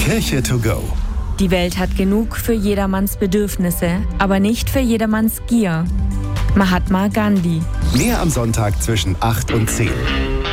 Kirche to go. Die Welt hat genug für jedermanns Bedürfnisse, aber nicht für jedermanns Gier. Mahatma Gandhi. Mehr am Sonntag zwischen 8 und 10.